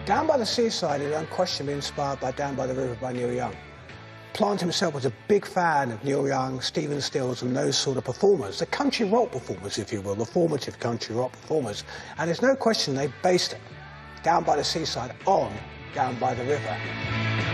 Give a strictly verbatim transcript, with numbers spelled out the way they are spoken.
Down by the Seaside is unquestionably inspired by Down by the River by Neil Young. Plant himself was a big fan of Neil Young, Stephen Stills and those sort of performers, the country rock performers, if you will, the formative country rock performers. And there's no question they based Down by the Seaside on Down by the River.